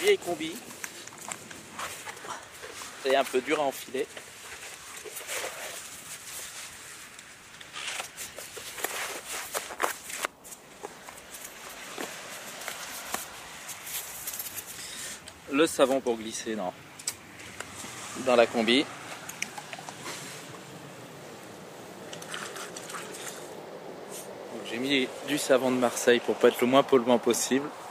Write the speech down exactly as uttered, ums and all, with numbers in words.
vieille combi. C'est un peu dur à enfiler. Le savon pour glisser dans, dans la combi. J'ai mis du savon de Marseille pour pas être le moins polluant possible.